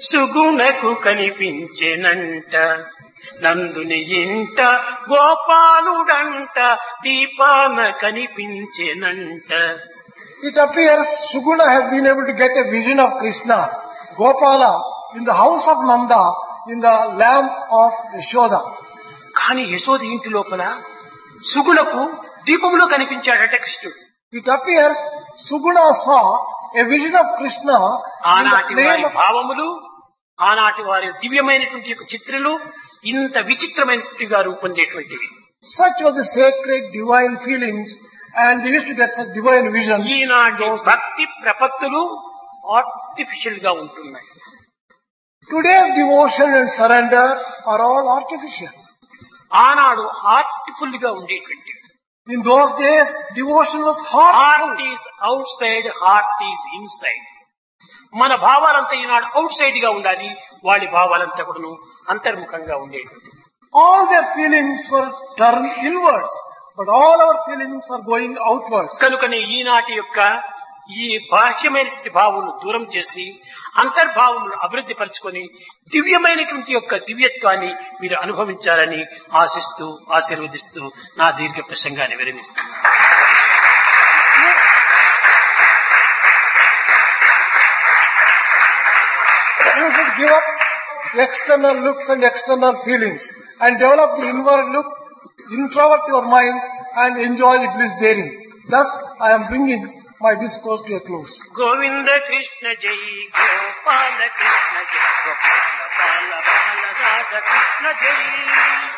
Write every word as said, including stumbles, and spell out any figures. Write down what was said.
సుగుణకు కనిపించెనంట నందుని ఇంట గోపాలుడంట దీపాన కనిపించెనంట. It appears Suguna has been able to get a vision of Krishna, Gopala, in the house of Nanda, in the lamp of Yashoda. కానీ యశోద ఇంటి లోపల సుగుణకు దీపంలో కనిపించాడట కృష్ణుడు. It appears Suguna saw a vision of Krishna in the ఆనాటి వారి flame of... భావములు, ఆనాటి వారి దివ్యమైనటువంటి యొక్క చిత్రలు ఇంత విచిత్రమైనట్టుగా రూపొందేటువంటివి. Such was the sacred divine feelings, and they used to get such divine vision. ఈనాటి భక్తి ప్రపత్తులు ఆర్టిఫిషియల్ గా ఉంటున్నాయి. Today's devotion and surrender are all artificial. ఆనాడు హార్ట్ఫుల్ గా ఉండేటువంటివి. In those days, devotion was heart heartful. Is out side, heart is inside. మన భావాలంతా ఈనాడు out side గా ఉండాలి, వాడి భావాలంతా కూడాను అంతర్ముఖంగా ఉండేటువంటి. All their feelings were turned inwards, but all our feelings are going outwards. కనుకనే ఈనాటి యొక్క ఈ బాహ్యమైనటువంటి భావమును దూరం చేసి అంతర్భావమును అభివృద్ధి పరచుకొని దివ్యమైనటువంటి యొక్క దివ్యత్వాన్ని మీరు అనుభవించాలని ఆశిస్తూ ఆశీర్వదిస్తూ నా దీర్ఘ ప్రసంగాన్ని విరమిస్తున్నాను. You should give up external looks and external feelings and develop the inward look, introvert your mind and enjoy the bliss therein. Thus, I am bringing my discourse to a close. Govinda Krishna జై గోపాల కృష్ణ జై గోపాల బాల బాల రాధ కృష్ణ జై.